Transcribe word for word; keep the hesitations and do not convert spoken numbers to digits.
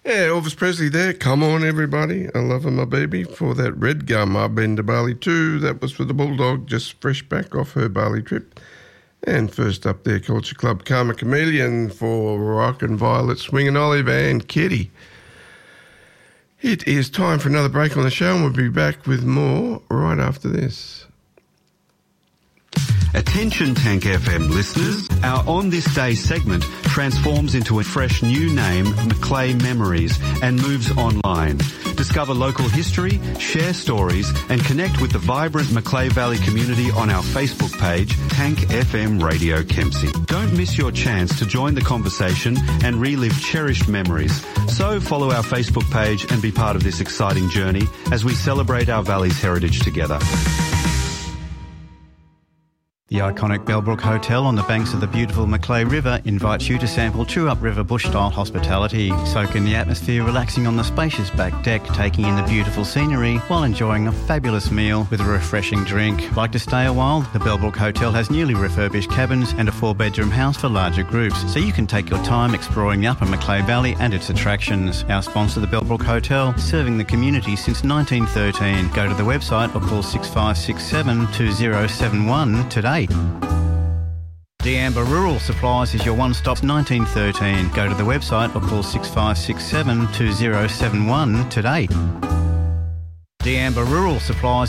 Yeah, Elvis Presley there. Come on, everybody. I love my baby. For that Red Gum, I've been to Bali too. That was for the Bulldog, just fresh back off her Bali trip. And first up there, Culture Club, Karma Chameleon for Rock and Violet, Swing and Olive and Kitty. It is time for another break on the show, and we'll be back with more right after this. Attention Tank F M listeners, our On This Day segment transforms into a fresh new name, Macleay Memories, and moves online. Discover local history, share stories, and connect with the vibrant Macleay Valley community on our Facebook page, Tank F M Radio Kempsey. Don't miss your chance to join the conversation and relive cherished memories. So follow our Facebook page and be part of this exciting journey as we celebrate our valley's heritage together. The iconic Bellbrook Hotel on the banks of the beautiful Macleay River invites you to sample true upriver bush-style hospitality. Soak in the atmosphere, relaxing on the spacious back deck, taking in the beautiful scenery while enjoying a fabulous meal with a refreshing drink. Like to stay a while? The Bellbrook Hotel has newly refurbished cabins and a four-bedroom house for larger groups, so you can take your time exploring the upper Macleay Valley and its attractions. Our sponsor, the Bellbrook Hotel, serving the community since nineteen thirteen. Go to the website or call six five six seven two zero seven one today. D'Amber Rural Supplies is your one-stop nineteen thirteen. Go to the website or call six five six seven two zero seven one today. D'Amber Rural Supplies